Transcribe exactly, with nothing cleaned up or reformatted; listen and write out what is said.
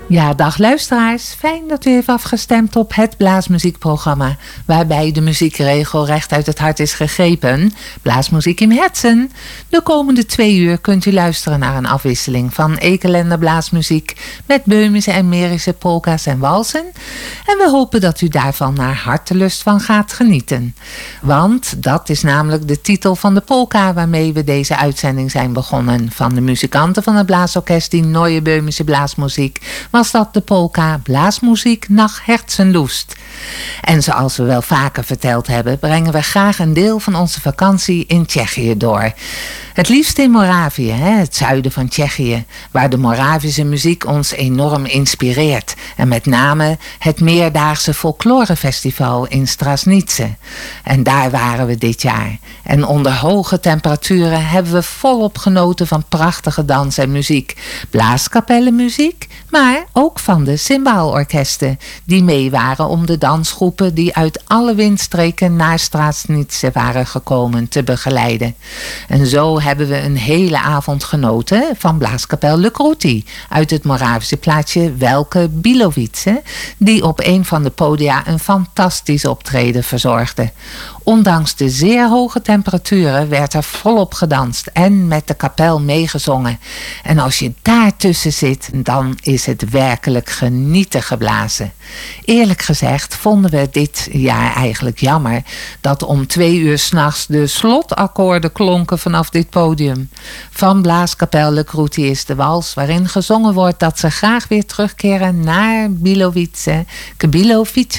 Ja, dag luisteraars. Fijn dat u heeft afgestemd op het Blaasmuziekprogramma, waarbij de muziekregel recht uit het hart is gegrepen. Blaasmuziek im Herzen. De komende twee uur kunt u luisteren naar een afwisseling van Ekelender blaasmuziek met Böhmische en Mährische polka's en walsen. En we hopen dat u daarvan naar hartelust van gaat genieten. Want dat is namelijk de titel van de polka waarmee we deze uitzending zijn begonnen. Van de muzikanten van het blaasorkest die Neue Böhmische Blaasmuziek was dat de polka Blaasmuziek nach Herzenlust. En zoals we wel vaker verteld hebben, brengen we graag een deel van onze vakantie in Tsjechië door. Het liefst in Moravië, het zuiden van Tsjechië, waar de Moravische muziek ons enorm inspireert. En met name het meerdaagse folklorefestival in Strasnice. En daar waren we dit jaar. En onder hoge temperaturen hebben we volop genoten van prachtige dans en muziek. Blaaskapellenmuziek, maar ook van de cymbaalorkesten die mee waren om de dansgroepen die uit alle windstreken naar Strasnice waren gekomen te begeleiden. En zo hebben we een hele avond genoten van Blaaskapel Le Kruti uit het Moravische plaatsje Welke Bilovice, die op een van de podia een fantastisch optreden verzorgde. Ondanks de zeer hoge temperaturen werd er volop gedanst en met de kapel meegezongen. En als je daartussen zit, dan is het werkelijk genieten geblazen. Eerlijk gezegd vonden we dit jaar eigenlijk jammer dat om twee uur 's nachts de slotakkoorden klonken vanaf dit podium. Van Blaaskapel Le Kruti is de wals waarin gezongen wordt dat ze graag weer terugkeren naar Bilovice, Bilovice